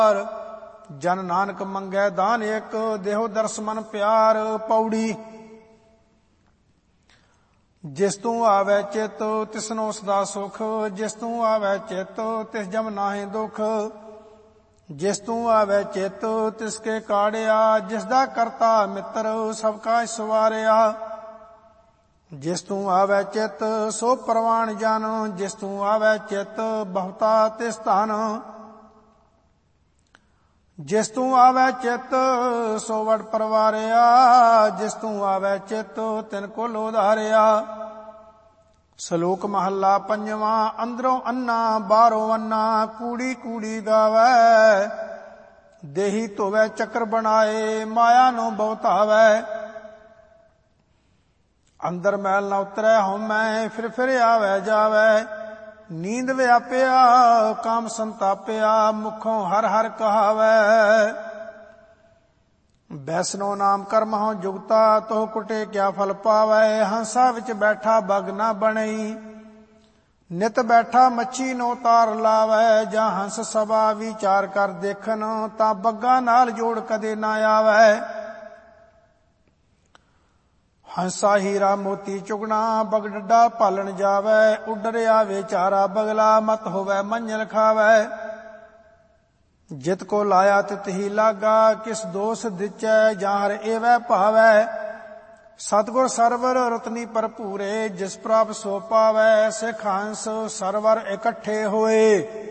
जन नानक मंगै दान एक, देहो दर्श मन प्यार। पौड़ी। जिस तू आवे चित तिसनो सदा सुख, जिस तू आवे चित तिस जम नाहि दुख। जिस तू आवे चित तिसके काढ़िया, जिसदा करता मित्र सब का सवारिया। जिस तू आवे चित सो परवान जन, जिस तू आवे चित बहुता तिस धन। जिस तू आवे चित सो वड परवारिया, जिस तू आवे चित तिन को लोधारिया। श्लोक महला पंजवा। अंदरों अन्ना बाहरों अन्ना, कूड़ी कूड़ी गावै। देही धोवै चक्र बनाए, माया नो बहुतावै। अंदर मैल न उतरै होमै, फिर आवे जावै। नींद व्यापिया काम संतापिया, मुखों हर हर कहावै। वैष्णो नाम कर्म हो जुगता, तो कुटे क्या फल पावै। हंसा विच बैठा बग न बनई, नित बैठा मच्छी नो तार लावै। जां हंस सभा विचार कर देखन, तां बग्गा नाल जोड़ कदे ना आवै। हंसा हीरा मोती चुगना, बग डड्डा पालन जावै। उडर आवे चारा बगला, मत होवै मंजल खावै। जित को लाया तित ही लागा, किस दोष दिचै जां हर एवै भावै। सतगुर सरवर रतनी भरपूरे, जिस प्राप सो पावै। सिख हंस सरवर इकट्ठे होए,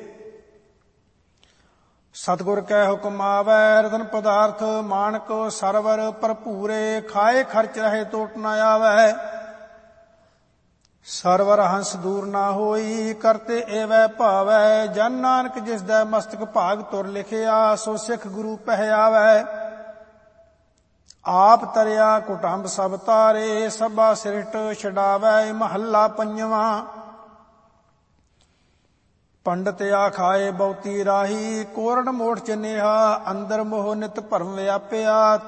सतगुर कै हुक्म आवै। रतन पदार्थ मानक सरवर भरपूरे, खाए खर्च रहे टोट न आवै। सरवर हंस दूर ना होई, करते एवै भावै। जन नानक जिस दै मस्तक भाग तुर लिखिया, सो सिख गुरु पहयावै। आप तरिया कुटुंब सब तारे, सभा सिरट छडावै। महला पंजवा। पंडित आखाए बहुती राही, कोरड़ मोठ चनेहा। अंदर मोह नित भरम व्यापिया,